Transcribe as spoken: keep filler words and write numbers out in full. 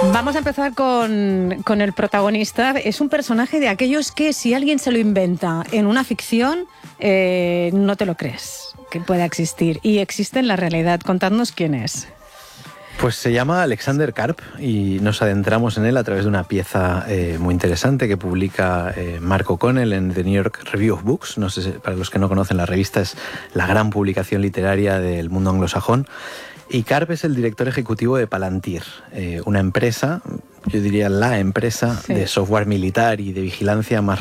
Vamos a empezar con, con el protagonista. Es un personaje de aquellos que si alguien se lo inventa en una ficción, eh, no te lo crees que pueda existir. Y existe en la realidad. Contadnos quién es. Pues se llama Alexander Karp y nos adentramos en él a través de una pieza eh, muy interesante que publica eh, Mark O'Connell en The New York Review of Books. No sé si, para los que no conocen, la revista es la gran publicación literaria del mundo anglosajón. Y Karp es el director ejecutivo de Palantir, eh, una empresa, yo diría la empresa sí. de software militar y de vigilancia más